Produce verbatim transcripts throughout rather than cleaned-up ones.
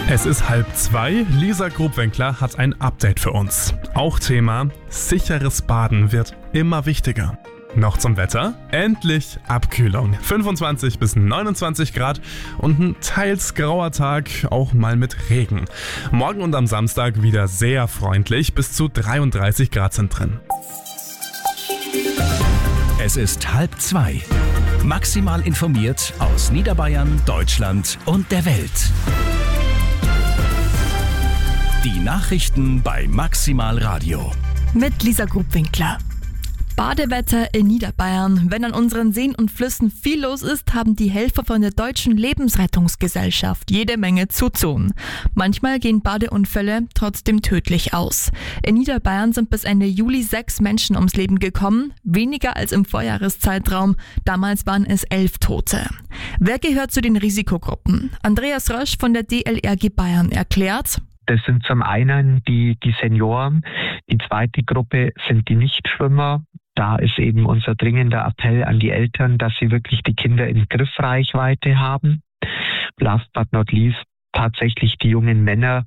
Es ist halb zwei. Lisa Grubwinkler hat ein Update für uns. Auch Thema: sicheres Baden wird immer wichtiger. Noch zum Wetter. Endlich Abkühlung. fünfundzwanzig bis neunundzwanzig Grad und ein teils grauer Tag, auch mal mit Regen. Morgen und am Samstag wieder sehr freundlich. Bis zu dreiunddreißig Grad sind drin. Es ist halb zwei. Maximal informiert aus Niederbayern, Deutschland und der Welt. Die Nachrichten bei Maximal Radio. Mit Lisa Grubwinkler. Badewetter in Niederbayern. Wenn an unseren Seen und Flüssen viel los ist, haben die Helfer von der Deutschen Lebensrettungsgesellschaft jede Menge zu tun. Manchmal gehen Badeunfälle trotzdem tödlich aus. In Niederbayern sind bis Ende Juli sechs Menschen ums Leben gekommen, weniger als im Vorjahreszeitraum. Damals waren es elf Tote. Wer gehört zu den Risikogruppen? Andreas Rösch von der D L R G Bayern erklärt: Das sind zum einen die, die Senioren, die zweite Gruppe sind die Nichtschwimmer. Da ist eben unser dringender Appell an die Eltern, dass sie wirklich die Kinder in Griffreichweite haben. Last but not least tatsächlich die jungen Männer.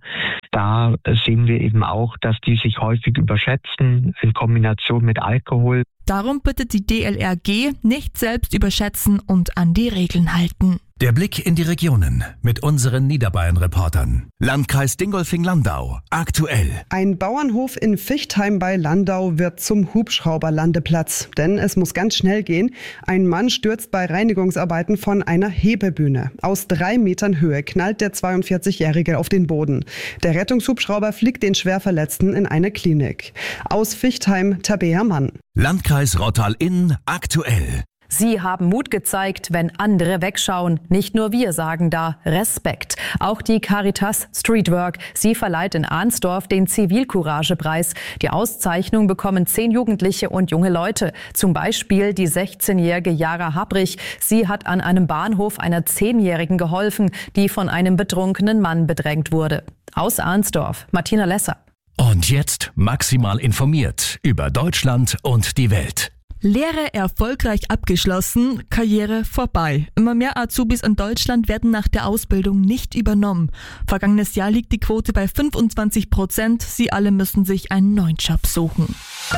Da sehen wir eben auch, dass die sich häufig überschätzen in Kombination mit Alkohol. Darum bittet die D L R G, nicht selbst überschätzen und an die Regeln halten. Der Blick in die Regionen mit unseren Niederbayern-Reportern. Landkreis Dingolfing-Landau. Aktuell. Ein Bauernhof in Vichtheim bei Landau wird zum Hubschrauberlandeplatz. Denn es muss ganz schnell gehen. Ein Mann stürzt bei Reinigungsarbeiten von einer Hebebühne. Aus drei Metern Höhe knallt der zweiundvierzigjährige auf den Boden. Der Rettungshubschrauber fliegt den Schwerverletzten in eine Klinik. Aus Vichtheim, Tabea Mann. Landkreis Rottal-Inn. Aktuell. Sie haben Mut gezeigt, wenn andere wegschauen. Nicht nur wir sagen da Respekt. Auch die Caritas Streetwork. Sie verleiht in Arnsdorf den Zivilcourage-Preis. Die Auszeichnung bekommen zehn Jugendliche und junge Leute. Zum Beispiel die sechzehnjährige Jara Habrich. Sie hat an einem Bahnhof einer Zehnjährigen geholfen, die von einem betrunkenen Mann bedrängt wurde. Aus Arnsdorf, Martina Lesser. Und jetzt maximal informiert über Deutschland und die Welt. Lehre erfolgreich abgeschlossen, Karriere vorbei. Immer mehr Azubis in Deutschland werden nach der Ausbildung nicht übernommen. Vergangenes Jahr liegt die Quote bei fünfundzwanzig Prozent. Sie alle müssen sich einen neuen Job suchen.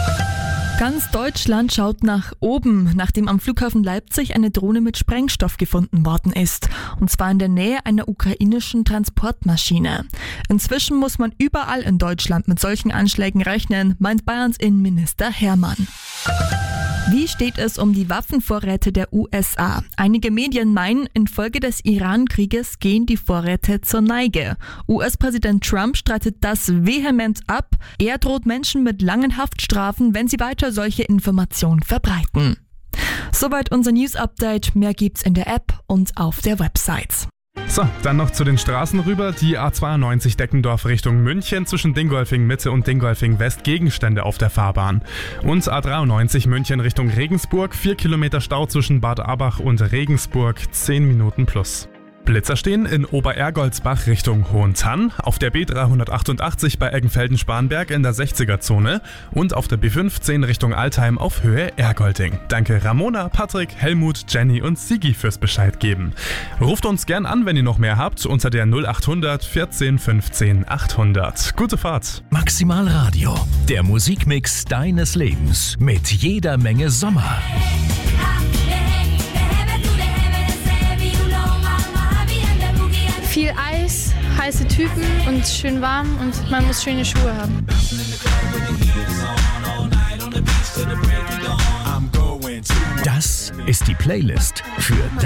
Ganz Deutschland schaut nach oben, nachdem am Flughafen Leipzig eine Drohne mit Sprengstoff gefunden worden ist. Und zwar in der Nähe einer ukrainischen Transportmaschine. Inzwischen muss man überall in Deutschland mit solchen Anschlägen rechnen, meint Bayerns Innenminister Hermann. Wie steht es um die Waffenvorräte der U S A? Einige Medien meinen, infolge des Iran-Krieges gehen die Vorräte zur Neige. U S-Präsident Trump streitet das vehement ab. Er droht Menschen mit langen Haftstrafen, wenn sie weiter solche Informationen verbreiten. Soweit unser News-Update. Mehr gibt's in der App und auf der Website. So, dann noch zu den Straßen rüber. Die A zweiundneunzig Deckendorf Richtung München, zwischen Dingolfing Mitte und Dingolfing West Gegenstände auf der Fahrbahn. Und A dreiundneunzig München Richtung Regensburg, vier Kilometer Stau zwischen Bad Abach und Regensburg, zehn Minuten plus. Blitzer stehen in Oberergoldsbach Richtung Hohentann, auf der B dreihundertachtundachtzig bei Eggenfelden-Spanberg in der sechziger-Zone und auf der B fünfzehn Richtung Altheim auf Höhe Ergolding. Danke Ramona, Patrick, Helmut, Jenny und Sigi fürs Bescheid geben. Ruft uns gern an, wenn ihr noch mehr habt, unter der null achthundert vierzehn fünfzehn achthundert. Gute Fahrt! Maximal Radio, der Musikmix deines Lebens mit jeder Menge Sommer. Viel Eis, heiße Typen und schön warm und man muss schöne Schuhe haben. Das ist die Playlist für